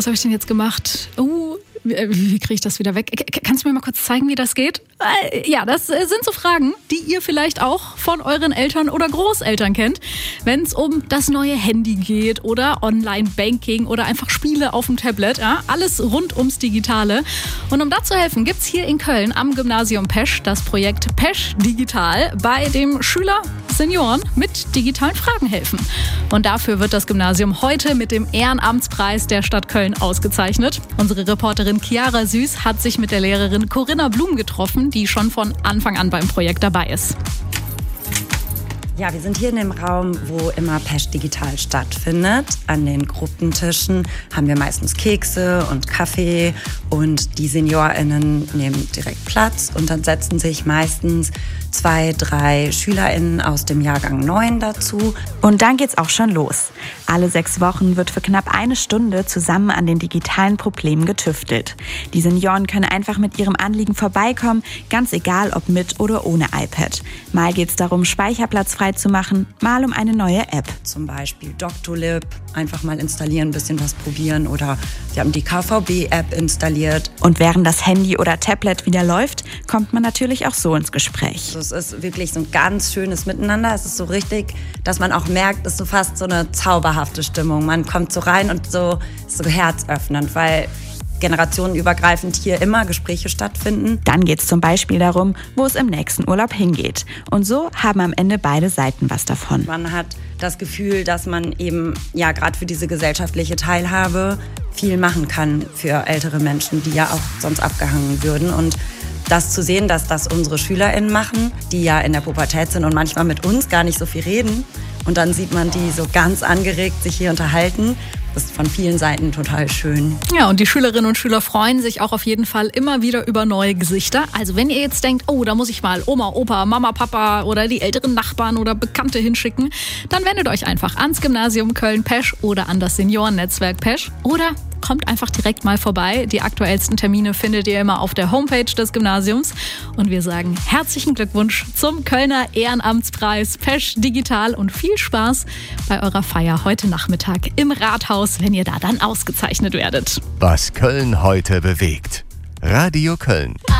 was habe ich denn jetzt gemacht? Wie kriege ich das wieder weg? Kannst du mir mal kurz zeigen, wie das geht? Ja, das sind so Fragen, die ihr vielleicht auch von euren Eltern oder Großeltern kennt, wenn es um das neue Handy geht oder Online-Banking oder einfach Spiele auf dem Tablet. Ja, alles rund ums Digitale. Und um da zu helfen, gibt es hier in Köln am Gymnasium Pesch das Projekt Pesch Digital, bei dem Schüler Senioren mit digitalen Fragen helfen. Und dafür wird das Gymnasium heute mit dem Ehrenamtspreis der Stadt Köln ausgezeichnet. Unsere Reporterin Chiara Süß hat sich mit der Lehrerin Corinna Blum getroffen, die schon von Anfang an beim Projekt dabei ist. Ja, wir sind hier in dem Raum, wo immer Pesch Digital stattfindet. An den Gruppentischen haben wir meistens Kekse und Kaffee und die SeniorInnen nehmen direkt Platz und dann setzen sich meistens 2, 3 SchülerInnen aus dem Jahrgang 9 dazu. Und dann geht's auch schon los. Alle 6 Wochen wird für knapp 1 Stunde zusammen an den digitalen Problemen getüftelt. Die Senioren können einfach mit ihrem Anliegen vorbeikommen, ganz egal ob mit oder ohne iPad. Mal geht's darum, Speicherplatz frei zu machen, mal um eine neue App. Zum Beispiel Doctolib, einfach mal installieren, ein bisschen was probieren, oder wir haben die KVB-App installiert. Und während das Handy oder Tablet wieder läuft, kommt man natürlich auch so ins Gespräch. Es ist wirklich so ein ganz schönes Miteinander. Es ist so richtig, dass man auch merkt, es ist so fast so eine zauberhafte Stimmung. Man kommt so rein und so herzöffnend, weil generationenübergreifend hier immer Gespräche stattfinden. Dann geht es zum Beispiel darum, wo es im nächsten Urlaub hingeht. Und so haben am Ende beide Seiten was davon. Man hat das Gefühl, dass man eben ja gerade für diese gesellschaftliche Teilhabe viel machen kann für ältere Menschen, die ja auch sonst abgehangen würden. Und das zu sehen, dass das unsere SchülerInnen machen, die ja in der Pubertät sind und manchmal mit uns gar nicht so viel reden. Und dann sieht man die so ganz angeregt sich hier unterhalten. Das ist von vielen Seiten total schön. Ja, und die Schülerinnen und Schüler freuen sich auch auf jeden Fall immer wieder über neue Gesichter. Also wenn ihr jetzt denkt, oh, da muss ich mal Oma, Opa, Mama, Papa oder die älteren Nachbarn oder Bekannte hinschicken, dann wendet euch einfach ans Gymnasium Köln-Pesch oder an das Seniorennetzwerk Pesch oder kommt einfach direkt mal vorbei. Die aktuellsten Termine findet ihr immer auf der Homepage des Gymnasiums. Und wir sagen herzlichen Glückwunsch zum Kölner Ehrenamtspreis Pesch Digital und viel Spaß bei eurer Feier heute Nachmittag im Rathaus, wenn ihr da dann ausgezeichnet werdet. Was Köln heute bewegt. Radio Köln.